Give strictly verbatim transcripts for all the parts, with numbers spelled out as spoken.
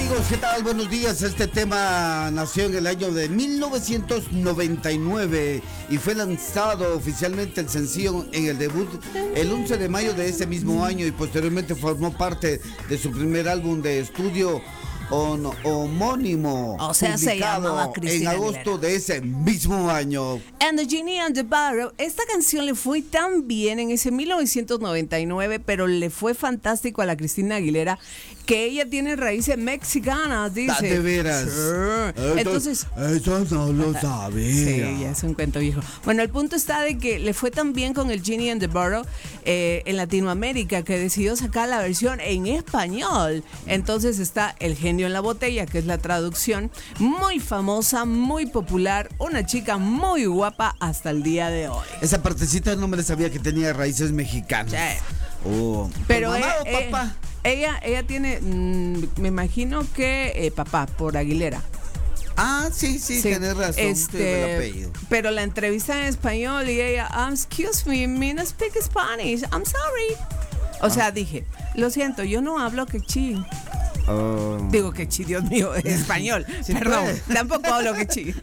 amigos? ¿Qué tal? Buenos días. Este tema nació en el año de mil novecientos noventa y nueve y fue lanzado oficialmente el sencillo en el debut el once de mayo de ese mismo año y posteriormente formó parte de su primer álbum de estudio on, homónimo, o sea, se llamaba Cristina en agosto Aguilera. de ese mismo año. And the Genie and the Barrel. Esta canción le fue tan bien en ese mil novecientos noventa y nueve, pero le fue fantástico a la Cristina Aguilera que ella tiene raíces mexicanas, dice. De veras. Sí. Entonces, eso no lo sabía. Sí, ya es un cuento viejo. Bueno, el punto está de que le fue tan bien con el Genie and the Barrel eh, en Latinoamérica que decidió sacar la versión en español. Entonces está El genio en la botella, que es la traducción, muy famosa, muy popular, una chica muy guapa hasta el día de hoy. Esa partecita no me la sabía que tenía raíces mexicanas. Sí. Oh. Pero ¿Mamá ella, o papá? Ella, ella tiene, mmm, me imagino que eh, papá, por Aguilera. Ah, sí, sí, Sí, tienes razón. este, el apellido. pero la entrevista en español y ella, um, excuse me, me no speak Spanish, I'm sorry. O sea, dije, lo siento, yo no hablo quechí. Oh. Digo quechí, Dios mío, en español. Sí, Perdón, puede. tampoco hablo quechí.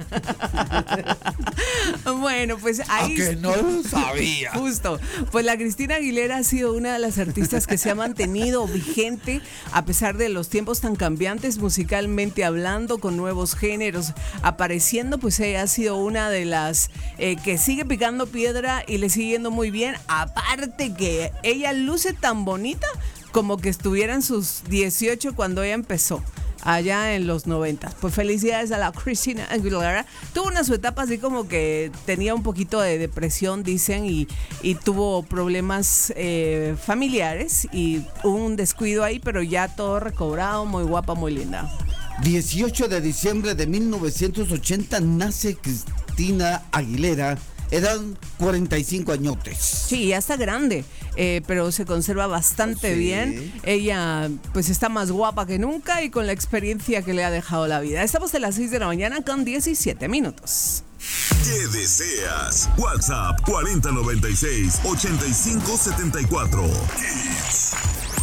Bueno, pues ahí. Aunque no lo sabía. Justo. Pues la Cristina Aguilera ha sido una de las artistas que se ha mantenido vigente a pesar de los tiempos tan cambiantes musicalmente hablando, con nuevos géneros apareciendo. Pues ella ha sido una de las eh, que sigue picando piedra y le sigue yendo muy bien. Aparte que ella luce tan bonita como que estuviera en sus dieciocho cuando ella empezó, allá en los noventa. Pues felicidades a la Cristina Aguilera. Tuvo una su etapa así como que tenía un poquito de depresión, dicen, y, y tuvo problemas eh, familiares y hubo un descuido ahí, pero ya todo recobrado, muy guapa, muy linda. dieciocho de diciembre de mil novecientos ochenta nace Cristina Aguilera. Eran cuarenta y cinco añotes. Sí, ya está grande, eh, pero se conserva bastante Sí. bien. Ella pues está más guapa que nunca y con la experiencia que le ha dejado la vida. Estamos a las seis de la mañana con diecisiete minutos. ¿Qué deseas? WhatsApp cuarenta noventa y seis, ochenta y cinco setenta y cuatro.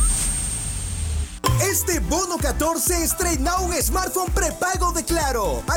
Este bono catorce estrena un smartphone prepago de Claro.